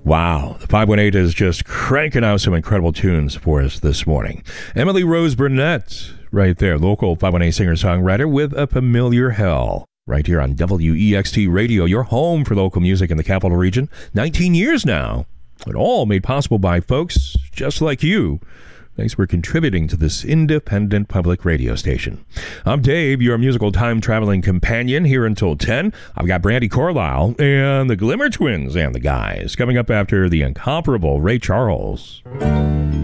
Wow, the 518 is just cranking out some incredible tunes for us this morning. Emily Rose Burnett, right there, local 518 singer-songwriter with A Familiar Hell, right here on WEXT Radio, your home for local music in the Capital Region. 19 years now. It all made possible by folks just like you. Thanks for contributing to this independent public radio station. I'm Dave, your musical time-traveling companion here until 10. I've got Brandy Carlisle and the Glimmer Twins and the guys coming up after the incomparable Ray Charles.